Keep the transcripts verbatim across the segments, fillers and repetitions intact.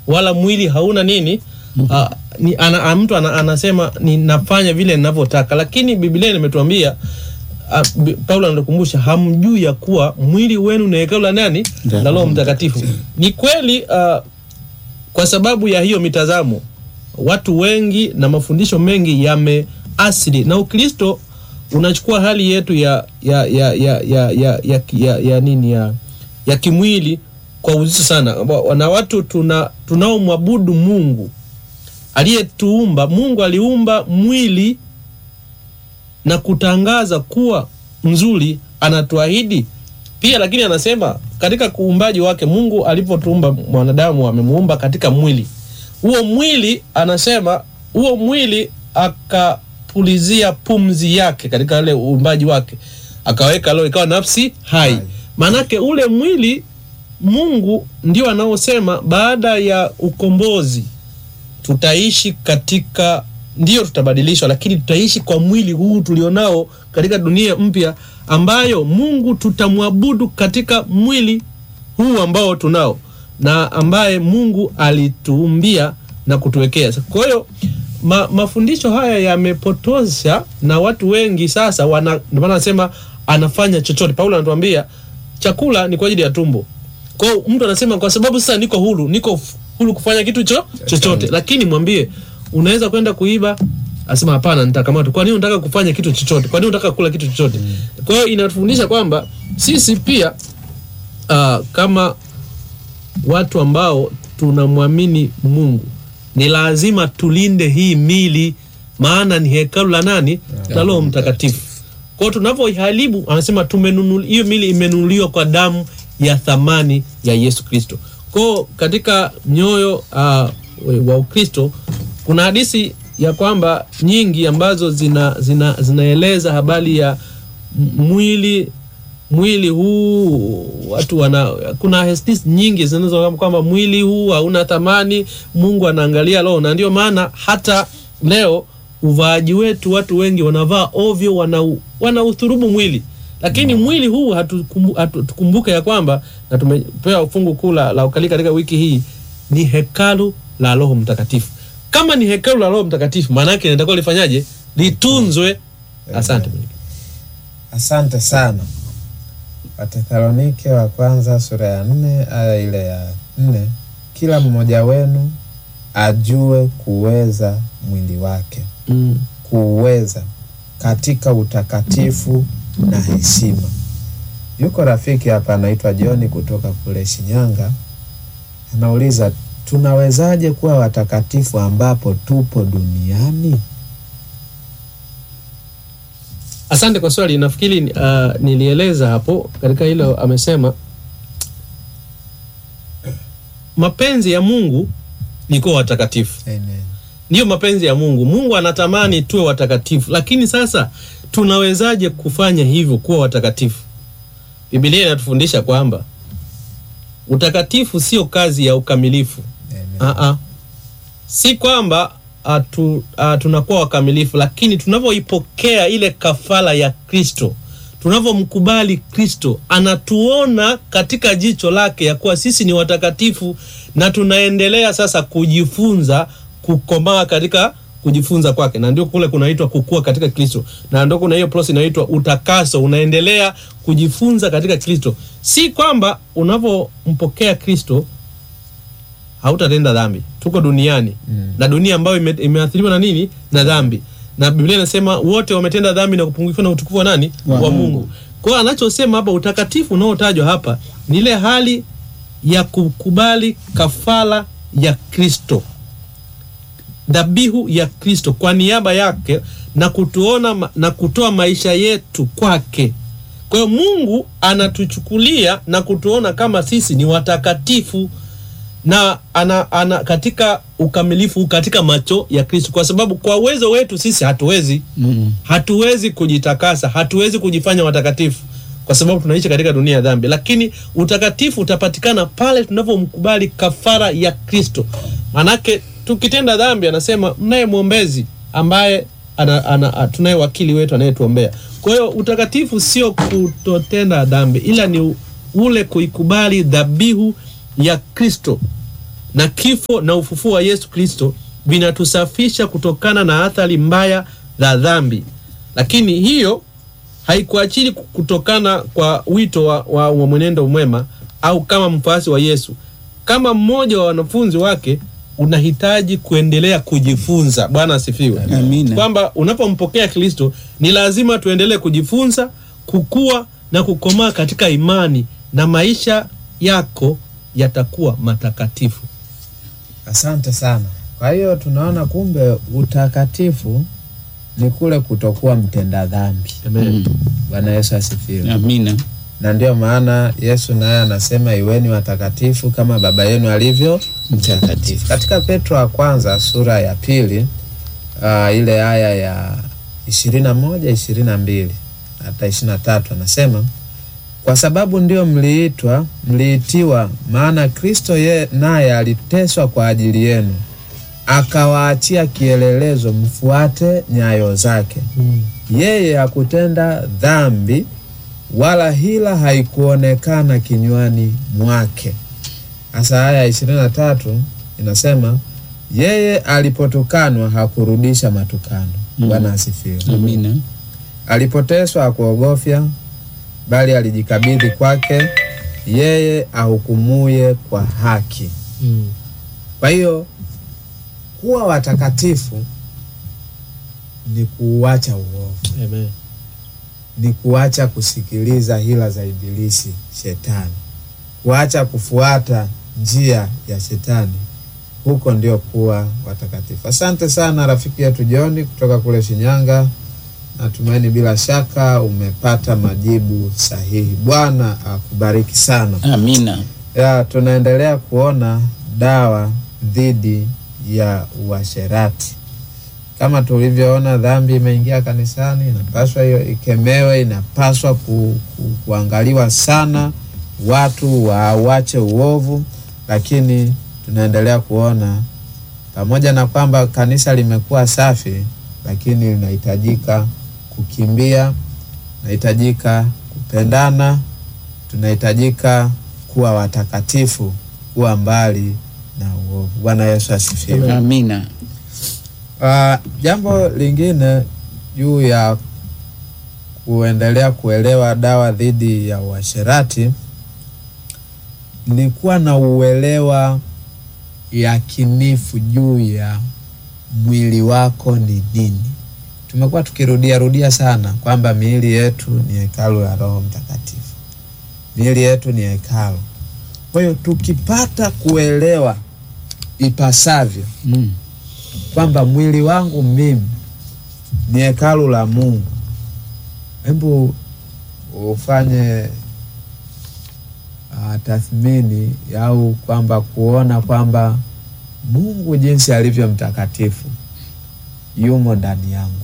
wala mwili hauna nini uh, ni, ana, mtu ana, anasema ninafanya vile ninavyotaka, lakini Biblia imetuambia uh, Paulo anakumbusha hamjui ya kuwa mwili wenu ni hekalu la nani? La Roho Mtakatifu. Ni kweli uh, kwa sababu ya hiyo mitazamo watu wengi na mafundisho mengi yameasili, na Ukristo unachukua hali yetu ya ya ya ya ya ya, ya, ya, ya nini ya ya kimwili kwa uzito sana. Na watu tuna tunaomwabudu Mungu aliyetuumba. Mungu aliumba mwili na kutangaza kuwa mzuri, anatuahidi pia, lakini anasema katika kuumbaji wake Mungu alipotuumba mwanadamu amemuumba katika mwili. Huo mwili anasema huo mwili akapulizia pumzi yake katika ile uumbaji wake, akaweka leo ikawa nafsi hai. Manake ule mwili Mungu ndio anaosema baada ya ukombozi tutaishi katika, ndio tutabadilishwa, lakini tutaishi kwa mwili huu tulionao katika dunia mpya ambayo Mungu tutamwabudu katika mwili huu ambao tunao na ambaye Mungu alituumbia na kutuwekea. Kwa hiyo ma, mafundisho haya yamepotosha na watu wengi sasa wana wanasema anafanya chochote. Paulo anatuambia chakula ni kwa ajili ya tumbo. Kwa hiyo mtu anasema kwa sababu sasa niko huru, niko huru kufanya kitu cho, chochote. Lakini mwambie unaweza kwenda kuiba, asema hapana nitakamata. Kwa nini unataka kufanya kitu chochote? Kwa nini unataka kula kitu chochote? Kwa hiyo inatufundisha kwamba sisi pia uh, kama watu ambao tunamwamini Mungu ni lazima tulinde hii mili, maana ni hekalu la nani? La Roho Mtakatifu. Kwa hiyo tunapoiharibu anasema tumenunua, hiyo mili imenunuliwa kwa damu ya thamani ya Yesu Kristo. Kwa hiyo katika mioyo uh, wa Ukristo kuna hadithi ya kwamba nyingi ambazo zina zina zinaeleza habari ya mwili mwili huu watu wana, kuna hadithi nyingi zinazo kwamba mwili huu hauna thamani, Mungu anaangalia roho. Na ndio maana hata leo uvaaji wetu watu wengi wanavaa ovyo, wana wanauthurubu mwili. Lakini mm. mwili huu hatukumbuke hatu, ya kwamba, na tumepewa fungu kuu la ukali katika wiki hii, ni hekalu la Roho Mtakatifu. Kama ni hekalu la Roho Mtakatifu, maana yake inatakiwa lifanyaje? Litunzwe. Asante. Asante sana. Wathesalonike wa kwanza sura ya nne aya ile ya nne, kila mmoja wenu ajue kuweza mwili wake mm. kuweza katika utakatifu na heshima. Yuko rafiki hapa anaitwa John kutoka kule Shinyanga, anauliza tunawezaje kuwa watakatifu ambapo tupo duniani? Asante kwa swali. Nafikiri uh, nilieleza hapo katika hilo. Amesema mapenzi ya Mungu ni kuwa watakatifu. Amen. Ndio mapenzi ya Mungu. Mungu anatamani tuwe watakatifu, lakini sasa tunawezaje kufanya hivyo kuwa watakatifu? Biblia inatufundisha kwamba utakatifu sio kazi ya ukamilifu. Ah ah. Si kwamba atu, uh, tunakuwa wakamilifu, lakini tunavyoipokea ile kafara ya Kristo, tunavyomkubali Kristo, anatuona katika jicho lake ya kuwa sisi ni watakatifu, na tunaendelea sasa kujifunza, kukomaa katika kujifunza kwake. Na ndio kule kunaitwa kukua katika Kristo. Na ndio kuna hiyo process inaitwa utakaso, unaendelea kujifunza katika Kristo. Si kwamba unavyompokea Kristo hautatenda dhambi. Tuko duniani mm. na dunia ambayo ime, imeathiriwa na nini? Na dhambi. Na Biblia inasema wote wametenda dhambi na kupungukiwa na utukufu wa nani? Wa, wa Mungu. Kwa hiyo anachosema hapa, utakatifu unaotajwa hapa ni ile hali ya kukubali kafara ya Kristo, dhabihu ya Kristo kwa niaba yake, na kutuona na kutoa maisha yetu kwake. Kwa hiyo Mungu anatuchukulia na kutuona kama sisi ni watakatifu, na ana, ana katika ukamilifu katika macho ya Kristo, kwa sababu kwa uwezo wetu sisi hatuwezi mm. hatuwezi kujitakasa, hatuwezi kujifanya watakatifu kwa sababu tunaishi katika dunia ya dhambi. Lakini utakatifu utapatikana pale tunapomkubali kafara ya Kristo. Manake tukitenda dhambi, anasema mnaye mwombezi ambaye ana, ana, tunaye wakili wetu anayetuombea. Kwa hiyo utakatifu sio kutotenda dhambi, ila ni ule kuikubali dhabihu ya Kristo na kifo na ufufuo wa Yesu Kristo vinatusafisha kutokana na athari mbaya za dhambi. Lakini hiyo haikuachili kutokana kwa wito wa, wa, wa mwenendo mwema au kama mfuasi wa Yesu. Kama mmoja wa wanafunzi wake unahitaji kuendelea kujifunza. Bwana asifiwe. Amina. Kwamba unapompokea Kristo ni lazima tuendelee kujifunza, kukua na kukomaa katika imani, na maisha yako yatakuwa matakatifu. Asante sana. Kwa hiyo tunaona kumbe utakatifu ni kule kutokuwa mtenda dhambi. Amen. Bwana Yesu asifiwe. Amina. Na ndio maana Yesu naye anasema iweni watakatifu kama Baba yenu alivyo mtakatifu. Katika Petro wa kwanza sura ya pili uh, ile aya ya ishirini na moja, ishirini na mbili hata ishirini na tatu anasema, kwa sababu ndio mliitwa, mliitiwa, maana Kristo ye naye aliteswa kwa ajili yenu, akawaachia kielelezo mfuate nyayo zake. Mm. Yeye hakutenda dhambi, wala hila haikuonekana kinywani mwake. Asa aya ishirini na tatu inasema, yeye alipotukanwa hakurudisha matukano. Bwana asifiwe. Amina. Alipoteswa hakuogofya, bali alijikabidhi kwake yeye ahukumuye kwa haki. Mm. Kwa hiyo kuwa watakatifu ni kuacha uovu. Amen. Ni kuacha kusikiliza hila za ibilisi shetani, kuacha kufuata njia ya shetani. Huko ndio kuwa watakatifu. Asante sana rafiki yetu John kutoka kule Shinyanga. Natumaini bila shaka umepata majibu sahihi. Bwana akubariki sana. Amina. Ya, tunaendelea kuona dawa dhidi ya uasherati. Kama tulivyoona, dhambi imeingia kanisani, inapaswa hiyo ikemewe, inapaswa ku, ku, kuangaliwa sana, watu waache uovu. Lakini tunaendelea kuona pamoja na kwamba kanisa limekuwa safi, lakini linahitajika kukimbia, tunahitajika kupendana, tunahitajika kuwa watakatifu, kuwa mbali na uovu. Bwana Yesu asifiwe. Amina. Uh, jambo lingine juu ya kuendelea kuelewa dawa dhidi ya uasherati ni kuwa na uelewa yakinifu juu ya mwili wako ni nini. Tumekuwa tukirudia rudia sana kwamba miili yetu ni hekalu la Roho Mtakatifu. Miili yetu ni hekalu. Kwa hiyo tukipata kuelewa ipasavyo Mm. kwamba mwili wangu mimi ni hekalu la Mungu, hebu ufanye uh, tathmini au kwamba kuona kwamba Mungu jinsi alivyo mtakatifu yumo ndani yangu,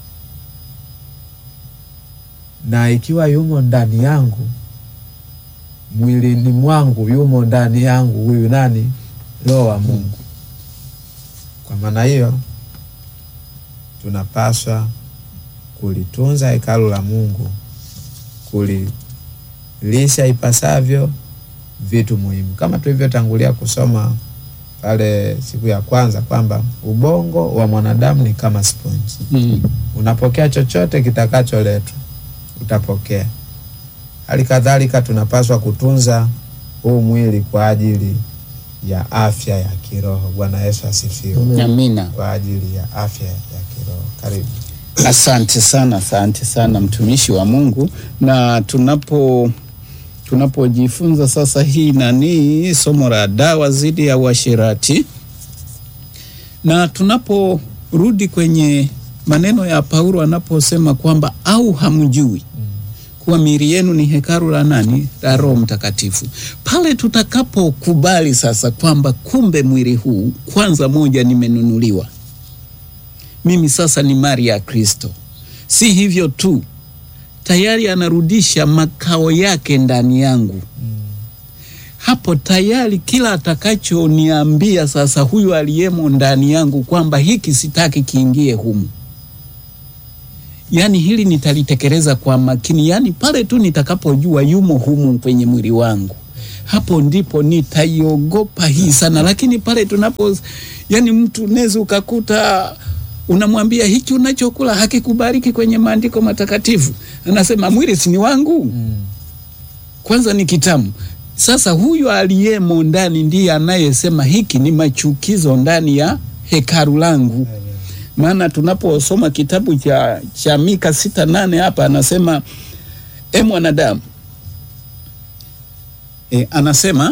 na ikiwa yumo ndani yangu, mwilini mwangu yumo ndani yangu huyu nani? Roho wa Mungu. Kwa maana hiyo tunapaswa kulitunza hekalu la Mungu, kulilisha ipasavyo vitu muhimu, kama tulivyotangulia kusoma pale siku ya kwanza kwamba ubongo wa mwanadamu ni kama sponge. Mm. Unapokea chochote kitakacholetwa utapokea. Hali kadhalika tunapaswa kutunza huu mwili kwa ajili ya afya ya kiroho. Bwana Yesu asifiwe. Amina. Kwa ajili ya afya ya kiroho. Karibu. Asante sana, asante sana mtumishi wa Mungu. Na tunapo tunapojifunza sasa hii nani somo la dawa dhidi ya uasherati, na tunaporudi kwenye maneno ya Paulo anaposema kwamba au hamjui kuwa miili yenu ni hekalu la nani? La Roho Mtakatifu. Pale tutakapokubali sasa kwamba kumbe mwili huu kwanza, moja, nimenunuliwa mimi, sasa ni mali ya Kristo. Si hivyo tu, tayari anarudisha makao yake ndani yangu. Mm. Hapo tayari kila atakachoniambia sasa huyu aliyemo ndani yangu kwamba hiki sitaki kiingie humu, yani hili nitalitekeleza kwa makini. Yani pale tu nitakapojua yumo humu kwenye mwili wangu, hapo ndipo nitaiogopa hii sana. Lakini pale tunapo, yani mtu nezi ukakuta unamwambia hiki unachokula hakikubariki kwenye maandiko matakatifu, anasema mwili si ni wangu, mm. kwanza ni kitamu. Sasa huyu aliyemo ndani ndiye anayesema hiki ni machukizo ndani ya hekalu langu. Maana tunaposoma kitabu cha, cha Mika sita nane hapa anasema, e mwanadamu, e, anasema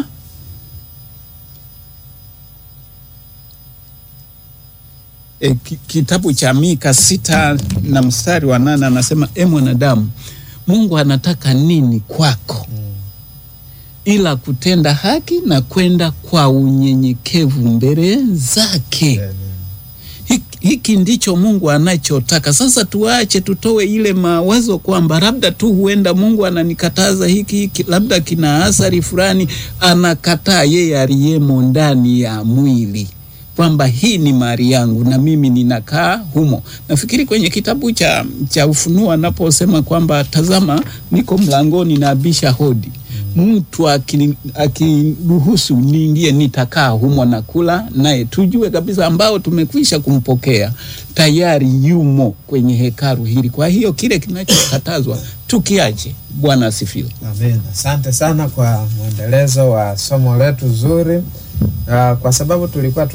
e, kitabu cha Mika sita na mstari wa nane anasema, e mwanadamu, Mungu anataka nini kwako? Mm. Ila kutenda haki na kwenda kwa unyenyekevu mbele zake. Yeah. Hiki, hiki ndicho Mungu anachotaka. Sasa tuache tutoe ile mawazo kwamba labda tu huenda Mungu ananikataza hiki, hiki labda kina athari fulani. Anakataa yeye aliyemo ndani ya mwili kwamba hii ni mali yangu na mimi ninakaa humo. Nafikiri kwenye kitabu cha, cha Ufunuo anaposema kwamba tazama niko mlangoni na abisha hodi, mtu akiruhusu niingie nitakaa humo na kula naye. Tujue kabisa ambao tumekwisha kumpokea tayari yumo kwenye hekalu hili. Kwa hiyo kile kinachokatazwa tukiache. Bwana asifiwe. Amen. Asante sana kwa mwendelezo wa somo letu zuri. Uh, kwa sababu tulikuwa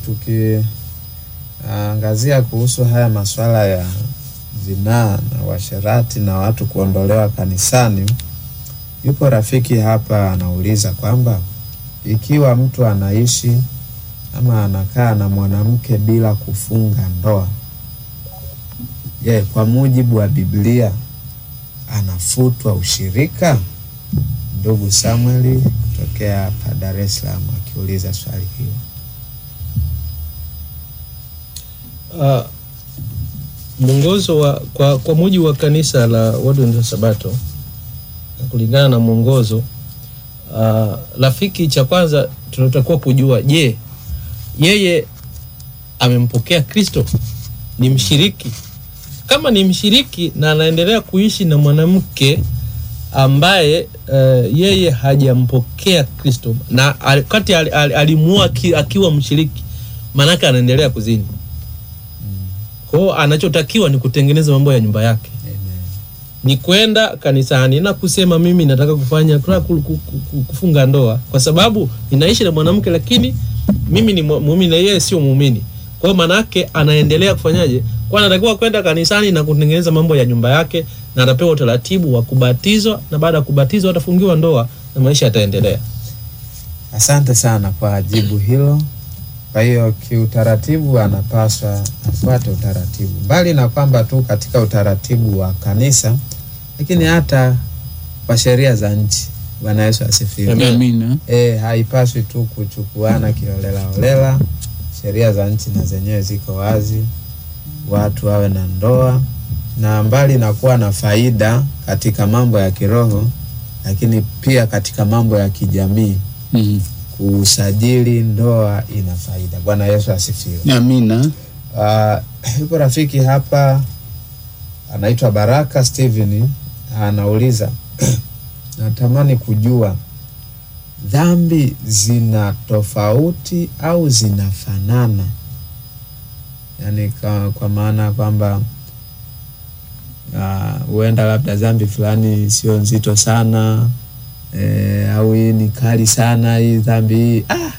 tukiangazia tuki, uh, kuhusu haya masuala ya zinaa na washerati na watu kuondolewa kanisani. Yupo rafiki hapa anauliza kwamba ikiwa mtu anaishi ama anakaa na mwanamke bila kufunga ndoa, je, kwa mujibu wa Biblia anafutwa ushirika? Ndugu Samueli kutokea hapa Dar es Salaam akiuliza swali hilo. Uh, mwongozo wa kwa, kwa mujibu wa kanisa la Waadventista Sabato, kulingana na mwongozo, uh, rafiki cha kwanza tunatakiwa kujua, je, yeye amempokea Kristo? Ni mshiriki? Kama ni mshiriki na anaendelea kuishi na mwanamke ambaye uh, yeye hajampokea Kristo na wakati al, al, alimuoa akiwa mshiriki, manaka anaendelea kuzini. Kwa hiyo anachotakiwa ni kutengeneza mambo ya nyumba yake. Amen. Ni kwenda kanisani na kusema mimi nataka kufanya kufunga ndoa kwa sababu ninaishi na mwanamke lakini mimi ni muumini na yeye sio muumini. Kwa hiyo manake anaendelea kufanyaje? Kwa anatakiwa kwenda kanisani na kutengeneza mambo ya nyumba yake, na atapewa utaratibu wa kubatizwa, na baada ya kubatizwa atafungiwa ndoa na maisha yataendelea. Asante sana kwa jibu hilo. Kwa hiyo kiutaratibu anapaswa afuate utaratibu. Bali na kwamba tu katika utaratibu wa kanisa, lakini hata kwa sheria za nchi. Bwana Yesu asifiwe. Amina. Eh, haipaswi tu kuchukuana kiolela olela. Sheria za nchi na zenyewe ziko wazi. Watu wawe na ndoa, na mbali na kuwa na faida katika mambo ya kiroho, lakini pia katika mambo ya kijamii. Mm-hmm. Kusajili ndoa ina faida. Bwana Yesu asifiwe. Amina. Uh, yuko rafiki hapa anaitwa Baraka Steven anauliza natamani kujua dhambi zina tofauti au zinafanana? Yani kwa, kwa maana kwamba huenda uh, labda dhambi fulani sio nzito sana, E, au hii ni kali sana hii dhambi hii. Ah.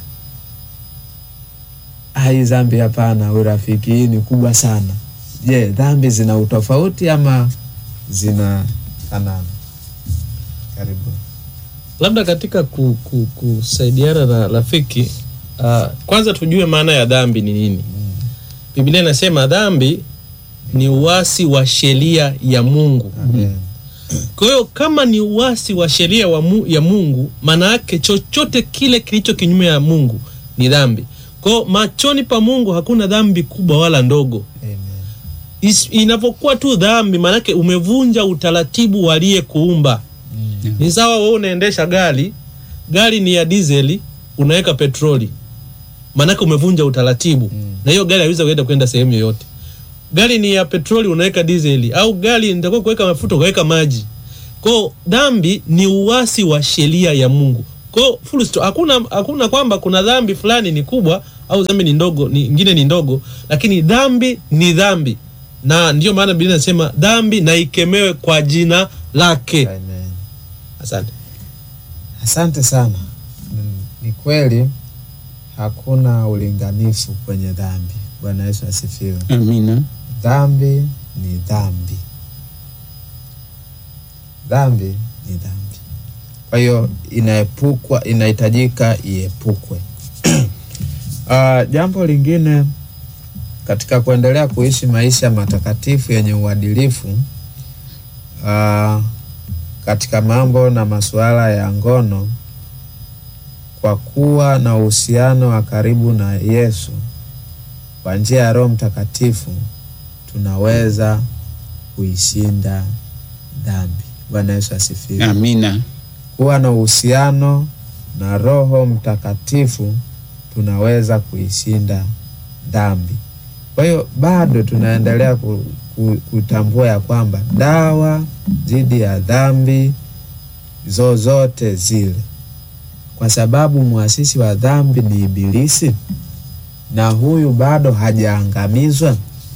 Ah, hii dhambi hapana, urafiki hii ni kubwa sana. Je, dhambi zina utofauti ama zina fanana? Karibu. Labda katika ku, ku, kusaidiana na rafiki, uh, kwanza tujue maana ya dhambi ni nini. Mm. Biblia inasema dhambi ni uasi wa sheria ya Mungu. Amen. Kwa hiyo kama ni uasi wa sheria wa mu, ya Mungu, maana yake chochote kile kilicho kinyume ya Mungu ni dhambi. Kwa hiyo machoni pa Mungu hakuna dhambi kubwa wala ndogo. Amen. Inapokuwa tu dhambi, maana yake umevunja utaratibu waliyekuumba. Mm. Ni sawa wewe unaendesha gari, gari ni ya diesel, unaweka petroli. Maana yake umevunja utaratibu. Mm. Na hiyo gari haiwezi kwenda kwenda sehemu yoyote. Gari ni ya petroli unaweka diesel, au gari nitakuwa kuweka mafuta kuweka maji. Kwa dhambi ni uasi wa sheria ya Mungu. Kwa Kwa hiyo full stop. Hakuna hakuna kwamba kuna dhambi fulani ni kubwa au dhambi ni ndogo, ni nyingine ni ndogo, lakini dhambi ni dhambi. Na ndio maana Biblia inasema dhambi na ikemewe kwa jina lake. Amen. Asante. Asante sana. Ni kweli hakuna ulinganifu kwenye dhambi. Bwana Yesu asifiwe. Amina. Dhambi ni dhambi. Dhambi ni dhambi. Kwa hiyo inaepukwa, inahitajika iepukwe. Uh, jambo lingine katika kuendelea kuishi maisha matakatifu yenye uadilifu, uh, katika mambo na masuala ya ngono, kwa kuwa na uhusiano wa karibu na Yesu kwa njia ya Roho Mtakatifu, tunaweza kuishinda dhambi. Bwana Yesu asifiwe. Amina. Kuwa na uhusiano na Roho Mtakatifu, tunaweza kuishinda dhambi. Kwa hiyo bado tunaendelea ku, ku, kutambua ya kwamba dawa dhidi ya dhambi zozote zile, kwa sababu muasisi wa dhambi ni Ibilisi, na huyu bado hajaangamizwa.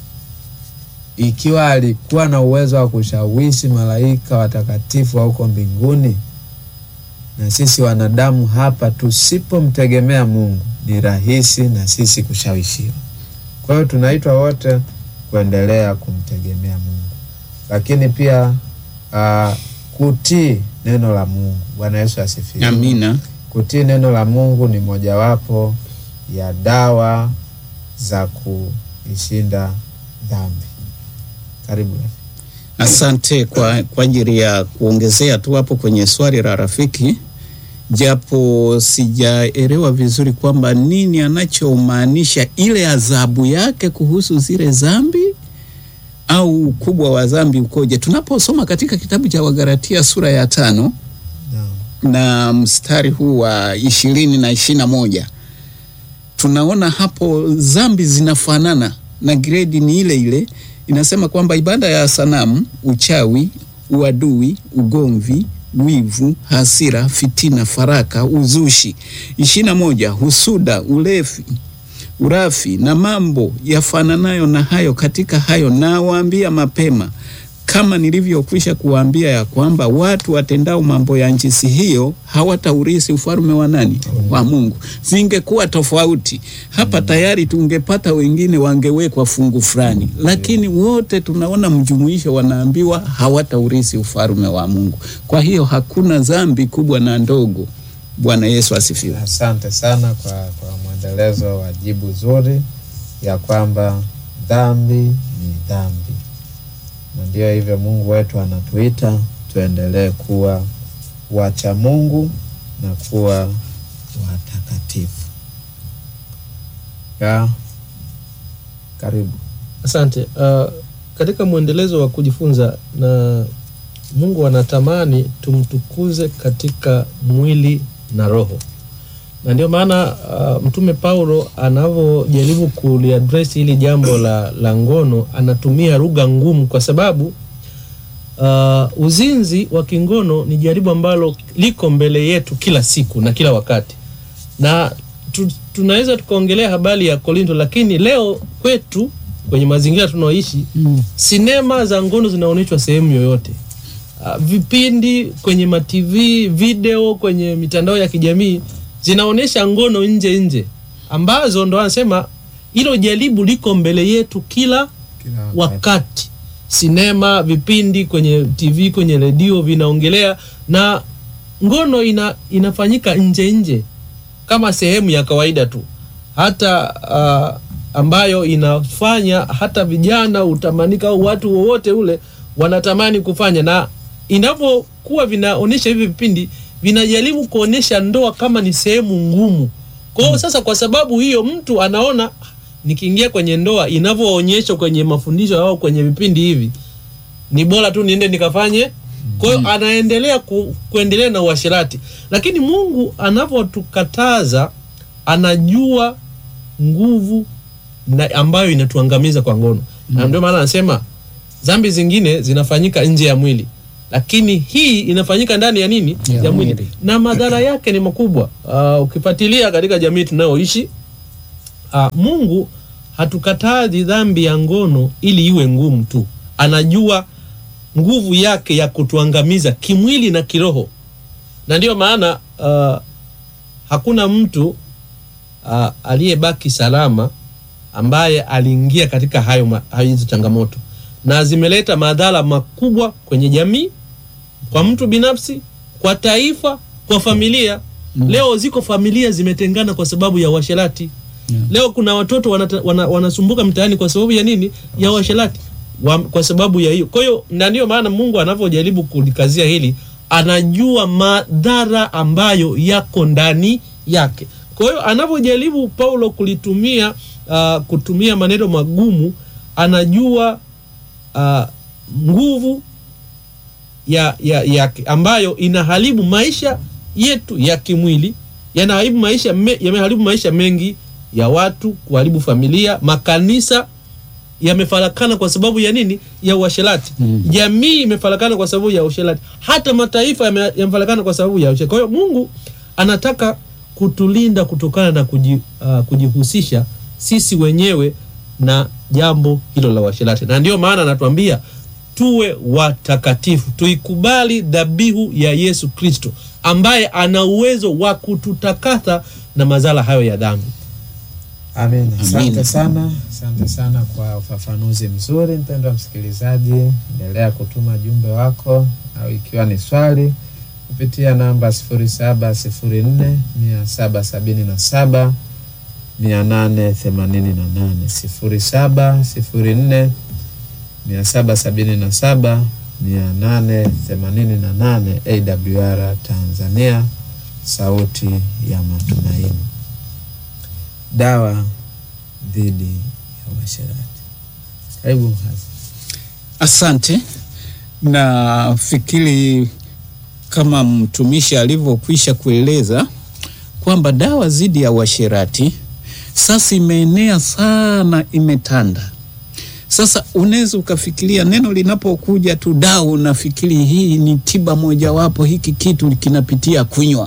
Ikiwa alikuwa na uwezo wa kushawishi malaika watakatifu wa huko mbinguni, na sisi wanadamu hapa tusipomtegemea Mungu ni rahisi na sisi kushawishiwa. Kwa hiyo tunaitwa wote kuendelea kumtegemea Mungu, lakini pia uh, kutii neno la Mungu. Bwana Yesu asifiwe. Amina. Kutii neno la Mungu ni mojawapo ya dawa za kuishinda dhambi. Karibu. Asante kwa kwa ajili ya kuongezea tu hapo kwenye swali la rafiki, japo sijaelewa vizuri kwamba nini anachomaanisha ile adhabu yake kuhusu zile dhambi au ukubwa wa dhambi ukoje. Tunaposoma katika kitabu cha Wagalatia sura ya tano no. na mstari huu wa ishirini na ishirini na moja, tunaona hapo dhambi zinafanana na grade ni ile ile. Inasema kwamba ibada ya sanamu, uchawi, uadui, ugomvi, wivu, hasira, fitina, faraka, uzushi. ishirini na moja, husuda, ulevi, urafi na mambo yafananayo na hayo. Katika hayo nawaambia mapema, kama nilivyokwisha kuwaambia, ya kwamba watu watendao mambo ya jinsi hiyo hawataurithi ufalme wa nani? Wa Mungu. Zingekuwa tofauti hapa, tayari tungepata wengine wangewekwa fungu fulani, lakini wote tunaona mjumuisho, wanaambiwa hawataurithi ufalme wa Mungu. Kwa hiyo hakuna dhambi kubwa na ndogo. Bwana Yesu asifiwe. Asante sana kwa kwa mwendelezo wa jibu zuri ya kwamba dhambi ni dhambi. Na ndio hivyo Mungu wetu anatuita tuendelee kuwa wacha Mungu na kuwa watakatifu. Ya, karibu. Asante. Uh, katika mwendelezo wa kujifunza, na Mungu anatamani tumtukuze katika mwili na roho. Na ndio maana uh, Mtume Paulo anavyojaribu kuliaddress hili jambo la, la ngono, anatumia lugha ngumu, kwa sababu uh, uzinzi wa kingono ni jaribu ambalo liko mbele yetu kila siku na kila wakati. Na tu, tunaweza tukaongelea habari ya Korinto, lakini leo kwetu kwenye mazingira tunaoishi, mm. sinema za ngono zinaonyeshwa sehemu yoyote. Uh, vipindi kwenye ma T V, video kwenye mitandao ya kijamii zinaonesha ngono nje nje, ambazo ndo anasema hilo jaribu liko mbele yetu kila, kila wakati. Sinema, vipindi kwenye T V, kwenye redio vinaongelea, na ngono ina, inafanyika nje nje kama sehemu ya kawaida tu, hata uh, ambayo inafanya hata vijana utamanika au watu wowote ule wanatamani kufanya. Na inapokuwa vinaonesha hivi vipindi, vinajaribu kuonesha ndoa kama ni sehemu ngumu. Kwa hiyo sasa, kwa sababu hiyo, mtu anaona nikiingia kwenye ndoa inavyoonyeshwa kwenye mafundisho au kwenye vipindi hivi, ni bora tu niende nikafanye. Kwa hiyo anaendelea ku, kuendelea na uasherati. Lakini Mungu anavyotukataza, anajua nguvu na ambayo inatuangamiza kwa ngono. Mm. Na ndio maana anasema dhambi zingine zinafanyika nje ya mwili, lakini hii inafanyika ndani ya nini? Ya Ya mwili. mwili. Na madhara yake ni makubwa. Uh, ukifuatilia katika jamii tunayoishi, uh, Mungu hatukatazi dhambi ya ngono ili iwe ngumu tu. Anajua nguvu yake ya kutuangamiza kimwili na kiroho. Na ndio maana uh, hakuna mtu uh, aliyebaki salama ambaye aliingia katika hayo hizo changamoto, na zimeleta madhara makubwa kwenye jamii, kwa mtu binafsi, kwa taifa, kwa familia. Mm. Leo ziko familia zimetengana kwa sababu ya uasherati. Yeah. Leo kuna watoto wanata, wana, wanasumbuka mtaani kwa sababu ya nini? Ya uasherati. Wa, kwa sababu ya hiyo. Kwa hiyo na ndio maana Mungu anapojaribu kulikazia hili, anajua madhara ambayo yako ndani yake. Kwa hiyo anapojaribu Paulo kulitumia uh, kutumia maneno magumu, anajua uh, nguvu ya, ya, ya ambayo inaharibu maisha yetu ya kimwili, yanaharibu maisha me, yameharibu maisha mengi ya watu, kuharibu familia, makanisa yamefarakana kwa sababu ya nini? Ya uasherati. Mm. Jamii imefarakana kwa sababu ya uasherati. Hata mataifa yamefarakana kwa sababu ya uasherati. Kwa hiyo Mungu anataka kutulinda kutokana na kuji, uh, kujihusisha sisi wenyewe na jambo hilo la uasherati. Na ndio maana anatuambia tuwe watakatifu, tuikubali dhabihu ya Yesu Kristo ambaye ana uwezo wa kututakasa na madhara hayo ya dhambi. Amen. Asante sana, asante sana kwa ufafanuzi mzuri. Mpendwa msikilizaji, endelea kutuma jumbe wako au ikiwa ni swali kupitia namba sifuri saba sifuri nne mia saba sabini na saba mia nane themanini na nane sifuri saba sifuri nne mia saba sabini na saba mia nane themanini na nane. A W R Tanzania, sauti ya matumaini. Dawa dhidi ya uasherati. Karibu Mhazi. Asante. Na fikiri kama mtumishi alivyokwisha kueleza kwamba dawa dhidi ya uasherati sasa imeenea sana, imetanda. Sasa unaweza ukafikiria neno linapokuja tu dawa, unafikiri hii ni tiba moja wapo, hiki kitu kinapitia kunywa.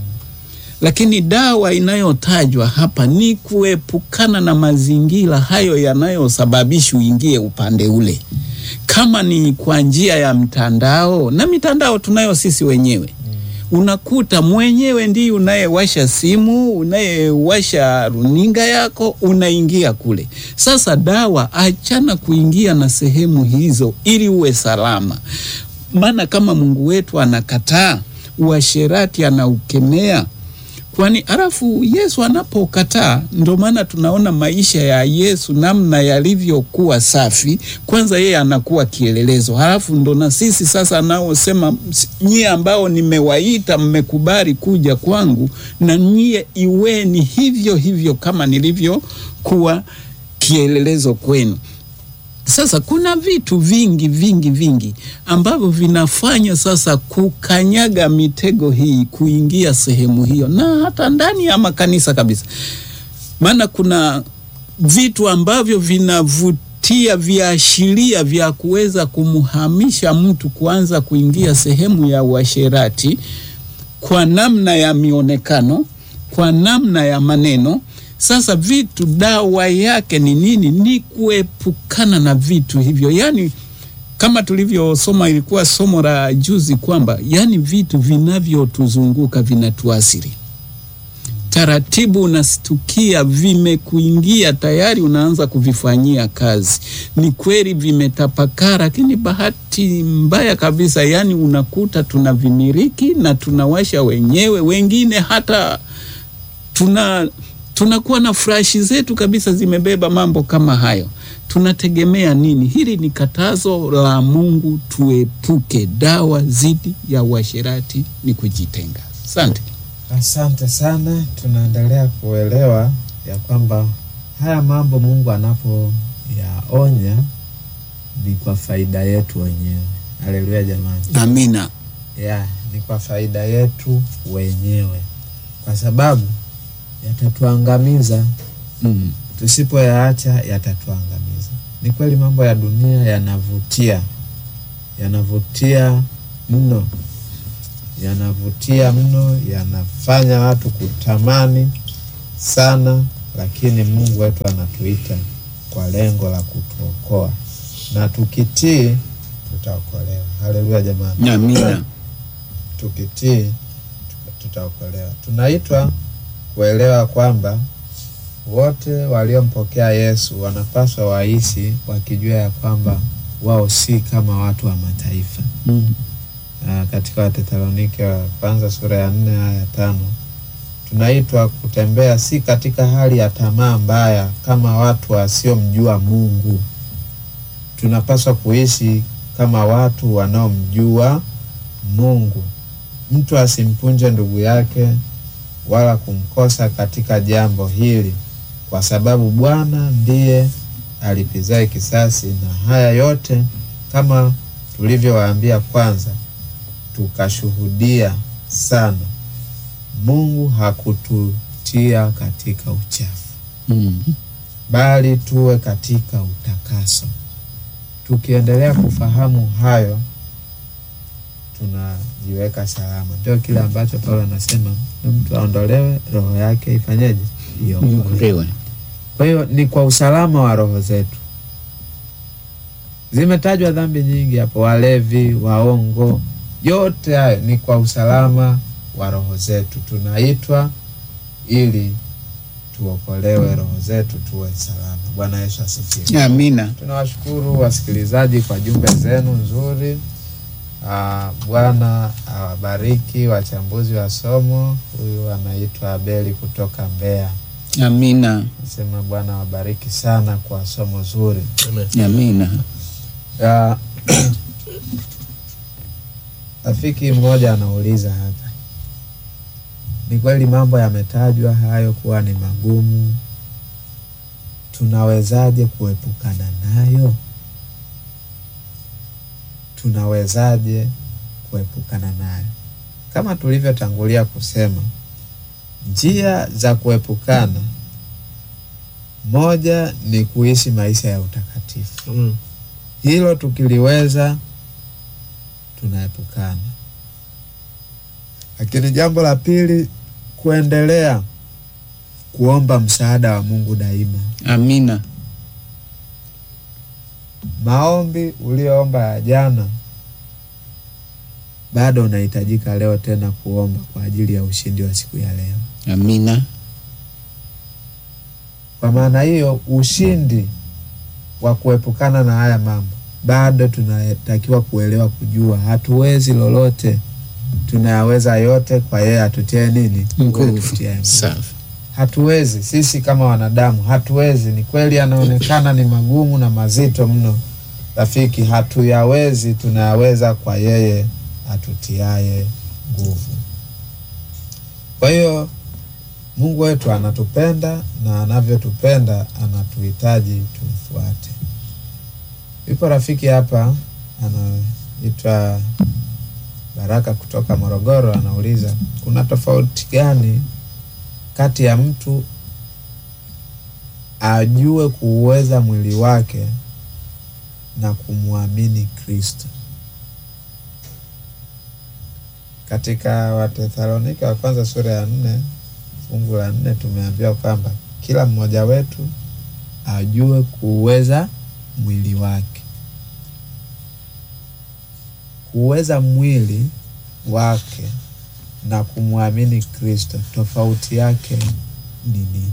Lakini dawa inayotajwa hapa ni kuepukana na mazingira hayo yanayosababisha uingie upande ule. Kama ni kwa njia ya mtandao, na mitandao tunayo sisi wenyewe. Unakuta mwenyewe ndiye unayewasha simu, unayewasha runinga yako, unaingia kule. Sasa dawa, achana kuingia na sehemu hizo ili uwe salama. Maana kama Mungu wetu anakataa uasherati, anaukemea. Kwani alafu Yesu anapokataa, ndio maana tunaona maisha ya Yesu namna yalivyokuwa safi. Kwanza yeye anakuwa kielelezo. Alafu ndo na sisi sasa anaosema nyie ambao nimewaita mmekubali kuja kwangu, na nyie iweni hivyo hivyo kama nilivyo kuwa kielelezo kwenu. Sasa kuna vitu vingi vingi vingi ambavyo vinafanya sasa kukanyaga mitego hii, kuingia sehemu hiyo, na hata ndani ya makanisa kabisa. Maana kuna vitu ambavyo vinavutia viashiria vya kuweza kumhamisha mtu kuanza kuingia sehemu ya uasherati, kwa namna ya mionekano, kwa namna ya maneno. Sasa vitu, dawa yake ni nini? Ni kuepukana na vitu hivyo. Yani kama tulivyosoma, ilikuwa somo la juzi kwamba yani vitu vinavyotuzunguka vinatuasiri. Taratibu unastukia vimekuingia tayari, unaanza kuvifanyia kazi. Ni kweli vimetapakara, lakini bahati mbaya kabisa yani unakuta tunavimiriki na tunawasha wenyewe, wengine hata tuna tunakuwa na flash zetu kabisa zimebeba mambo kama hayo. Tunategemea nini? Hili ni katazo la Mungu, tuepuke. Dawa dhidi ya uasherati ni kujitenga. Asante. Asante sana. Tunaendelea kuelewa ya kwamba haya mambo Mungu anapoyaonya ni kwa faida yetu wenyewe. Haleluya jamani. Amina. Yeah, ni kwa faida yetu wenyewe. Kwa sababu yatatuangamiza. Mm. Tusipoyaacha yatatuangamiza. Ni kweli mambo ya dunia yanavutia. Yanavutia mno, yanavutia mno, yanafanya watu kutamani sana, lakini Mungu wetu anatuita kwa lengo la kutuokoa, na tukitii tutaokolewa. Haleluya jamani. Amina. Tukitii tutaokolewa. Tunaitwa kuelewa kwamba wote waliompokea Yesu wanapaswa waishi wakijua ya kwamba wao si kama watu wa mataifa. Mm. Uh, katika Wathesalonike wa kwanza sura ya nne aya ya tano tunaitwa kutembea si katika hali ya tamaa mbaya kama watu wasiomjua Mungu. Tunapaswa kuishi kama watu wanaomjua Mungu. Mtu asimpunje ndugu yake wala kumkosa katika jambo hili, kwa sababu Bwana ndiye alipizaye kisasi, na haya yote kama tulivyowaambia kwanza tukashuhudia sana, Mungu hakututia katika uchafu. Mm. Bali tuwe katika utakaso. Tukiendelea kufahamu hayo, tunajiweka salama. Ndio kile ambacho Paulo anasema mtu aondolewe roho yake ifanyeje? Iokolewe. Kwa hiyo ni kwa usalama wa roho zetu. Zimetajwa dhambi nyingi hapo, walevi, waongo, yote hayo ni kwa usalama wa roho zetu. Tunaitwa ili tuokolewe roho zetu, tuwe salama. Bwana Yesu asifiwe. Amina. Tunawashukuru wasikilizaji kwa jumbe zenu nzuri. Uh, Bwana awabariki wachambuzi wa somo. Huyu anaitwa Abeli kutoka Mbeya. Amina. Nasema Bwana awabariki sana kwa somo zuri. Amen. Amina. Uh, rafiki mmoja anauliza hapa, ni kweli mambo yametajwa hayo kuwa ni magumu, tunawezaje kuepukana nayo? Tunawezaje kuepukana nayo? Kama tulivyotangulia kusema, njia za kuepukana, moja ni kuishi maisha ya utakatifu. Mm. Hilo tukiliweza tunaepukana. Lakini jambo la pili, kuendelea kuomba msaada wa Mungu daima. Amina. Maombi ulioomba ya jana bado unahitajika leo tena kuomba kwa ajili ya ushindi wa siku ya leo. Amina. Kwa maana hiyo, ushindi wa kuepukana na haya mambo bado tunatakiwa kuelewa, kujua hatuwezi lolote, tunayaweza yote kwa yeye atutie nini? Nguvu. Safi. Hatuwezi sisi kama wanadamu, hatuwezi. Ni kweli yanaonekana ni magumu na mazito mno, rafiki, hatuyawezi, tunayaweza kwa yeye atutiaye nguvu. Kwa hiyo Mungu wetu anatupenda, na anavyotupenda anatuhitaji tumfuate. Yupo rafiki hapa anaitwa Baraka kutoka Morogoro, anauliza kuna tofauti gani kati ya mtu ajue kuuweza mwili wake na kumwamini Kristo? Katika Wathesalonike wa kwanza sura ya nne fungu la nne tumeambiwa kwamba kila mmoja wetu ajue kuuweza mwili wake. Kuuweza mwili wake na kumwamini Kristo, tofauti yake ni nini?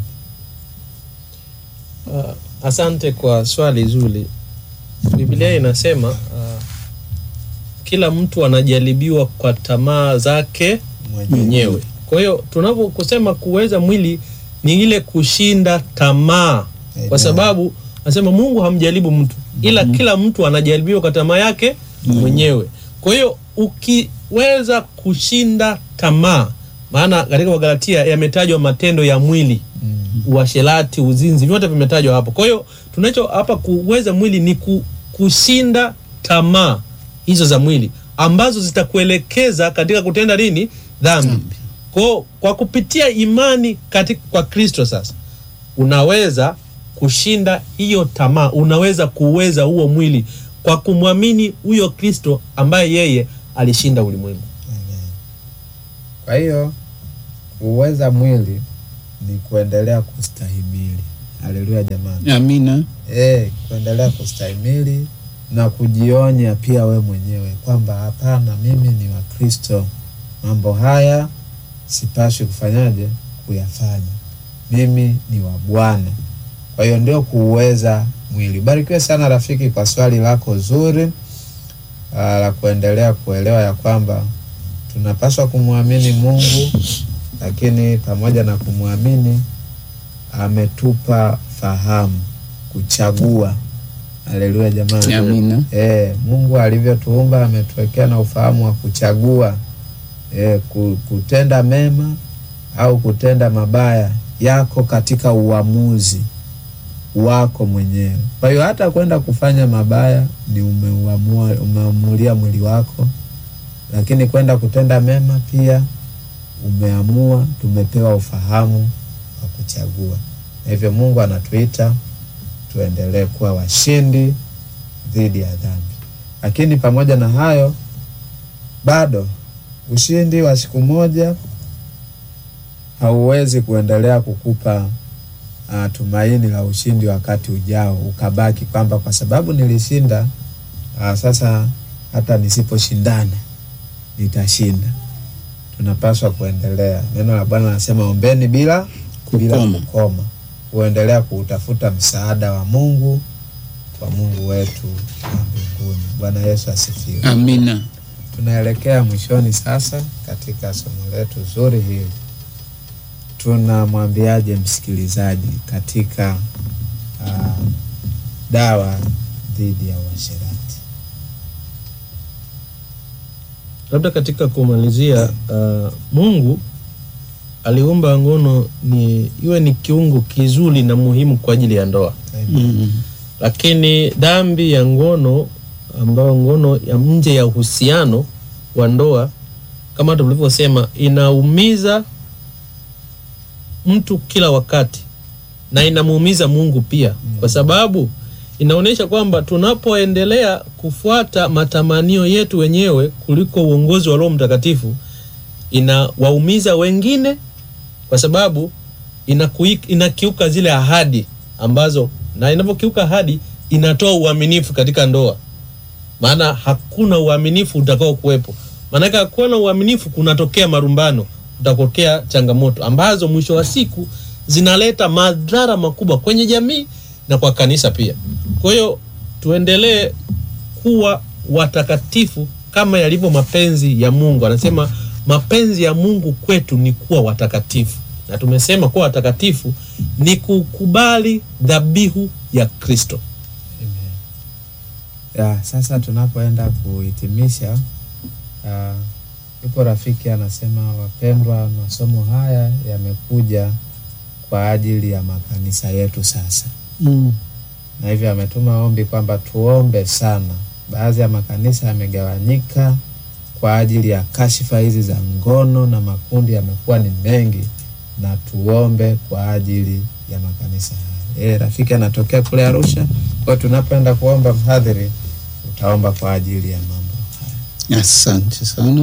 Uh, asante kwa swali zuri. Biblia inasema uh, kila mtu anajaribiwa kwa tamaa zake mwenyewe. Kwa hiyo tunapokusema kuweza mwili ni ile kushinda tamaa. Amen. Kwa sababu nasema Mungu hamjaribu mtu, ila mm-hmm. kila mtu anajaribiwa kwa tamaa yake mm-hmm. mwenyewe. Kwa hiyo ukiweza kushinda tamaa, maana katika Wagalatia yametajwa matendo ya mwili, mm-hmm. uasherati, uzinzi, vyote vimetajwa hapo. Kwa hiyo tunacho hapa kuweza mwili ni ku, kushinda tamaa hizo za mwili ambazo zitakuelekeza katika kutenda nini? Dhambi. Kwa, kwa kupitia imani katika kwa Kristo sasa unaweza kushinda hiyo tamaa, unaweza kuweza huo mwili kwa kumwamini huyo Kristo ambaye yeye alishinda ulimwengu. Kwa hiyo uweza mwili ni kuendelea kustahimili. Haleluya jamani. Amina. Eh, kuendelea kustahimili na kujionya pia we mwenyewe kwamba hapana, mimi ni wa Kristo. Mambo haya sipaswi kufanyaje? Kuyafanya. Mimi ni wa Bwana. Kwa hiyo ndio kuuweza mwili. Barikiwe sana rafiki kwa swali lako zuri la kuendelea kuelewa ya kwamba tunapaswa kumwamini Mungu, lakini pamoja na kumwamini ametupa fahamu kuchagua. Haleluya jamani. Amina. Eh, Mungu alivyotuumba ametuwekea na ufahamu wa kuchagua eh, kutenda mema au kutenda mabaya yako katika uamuzi wako mwenyewe. Kwa hiyo hata kwenda kufanya mabaya ni umeuamua, umeamulia mwili wako, lakini kwenda kutenda mema pia umeamua. Tumepewa ufahamu wa kuchagua. Na hivyo Mungu anatuita tuendelee kuwa washindi dhidi ya dhambi. Lakini pamoja na hayo, bado ushindi wa siku moja hauwezi kuendelea kukupa uh, tumaini la ushindi wakati ujao, ukabaki kwamba kwa sababu nilishinda, uh, sasa hata nisiposhindana nitashinda. Tunapaswa kuendelea. Neno la Bwana linasema ombeni bila bila kukoma. Kuendelea kuutafuta msaada wa Mungu kwa Mungu wetu wa mbinguni. Bwana Yesu asifiwe. Amina. Tunaelekea mwishoni sasa katika somo letu zuri hili. Tunamwambiaje msikilizaji katika uh, dawa dhidi ya uasherati? Labda katika kumalizia, uh, Mungu aliumba ngono ni iwe ni kiungo kizuri na muhimu kwa ajili ya ndoa. Mm. Lakini dhambi ya ngono, ambayo ngono ya nje ya uhusiano wa ndoa, kama tulivyosema, inaumiza mtu kila wakati na inamuumiza Mungu pia. Mm. Kwa sababu inaonyesha kwamba tunapoendelea kufuata matamanio yetu wenyewe kuliko uongozi wa Roho Mtakatifu, inawaumiza wengine, kwa sababu inakiuka zile ahadi ambazo, na inapokiuka ahadi inatoa uaminifu katika ndoa. Maana hakuna uaminifu utakao kuwepo. Maana hakuna uaminifu, kunatokea marumbano, kutatokea changamoto ambazo mwisho wa siku zinaleta madhara makubwa kwenye jamii na kwa kanisa pia. Kwa hiyo tuendelee kuwa watakatifu kama yalivyo mapenzi ya Mungu. Anasema mapenzi ya Mungu kwetu ni kuwa watakatifu. Na tumesema kuwa watakatifu ni kukubali dhabihu ya Kristo. Ya, sasa tunapoenda kuhitimisha, uh, yupo rafiki anasema, wapendwa, masomo haya yamekuja kwa ajili ya makanisa yetu sasa. Mm. Na hivyo ametuma ombi kwamba tuombe sana. Baadhi ya makanisa yamegawanyika kwa ajili ya kashifa hizi za ngono na makundi yamekuwa ni mengi, na tuombe kwa ajili ya makanisa haya. Eh, rafiki anatokea kule Arusha. Kwa tunapoenda kuomba, mhadhiri utaomba kwa ajili ya mambo haya. Asante sana.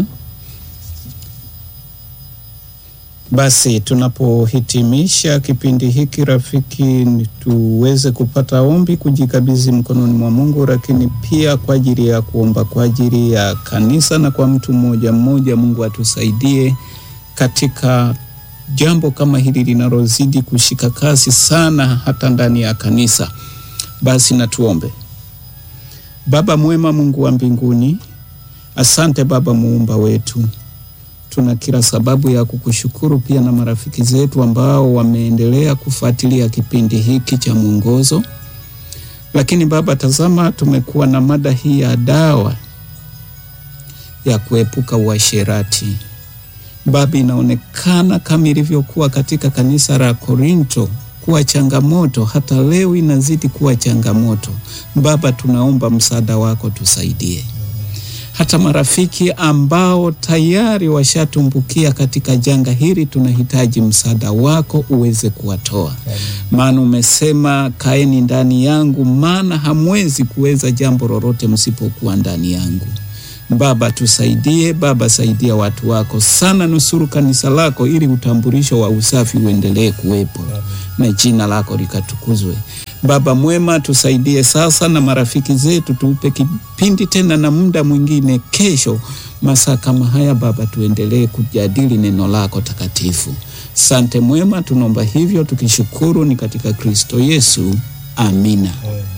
Basi tunapohitimisha kipindi hiki rafiki, tuweze kupata ombi kujikabidhi mkononi mwa Mungu, lakini pia kwa ajili ya kuomba kwa ajili ya kanisa na kwa mtu mmoja mmoja. Mungu atusaidie katika jambo kama hili linalozidi kushika kasi sana hata ndani ya kanisa. Basi na tuombe. Baba mwema, Mungu wa mbinguni, asante Baba muumba wetu. Tuna kila sababu ya kukushukuru pia na marafiki zetu ambao wameendelea kufuatilia kipindi hiki cha mwongozo. Lakini Baba, tazama, tumekuwa na mada hii ya dawa ya kuepuka uasherati. Baba, inaonekana kama ilivyokuwa katika kanisa la Korinto kuwa changamoto, hata leo inazidi kuwa changamoto. Baba, tunaomba msaada wako, tusaidie. Hata marafiki ambao tayari washatumbukia katika janga hili, tunahitaji msaada wako uweze kuwatoa. Maana umesema, kaeni ndani yangu, maana hamwezi kuweza jambo lolote msipokuwa ndani yangu. Baba tusaidie, Baba saidia watu wako sana, nusuru kanisa lako ili utambulisho wa usafi uendelee kuwepo na jina lako likatukuzwe. Baba mwema, tusaidie sasa na marafiki zetu, tuupe kipindi tena na muda mwingine kesho masaa kama haya Baba, tuendelee kujadili neno lako takatifu. Sante mwema, tunomba hivyo tukishukuru ni katika Kristo Yesu. Amina.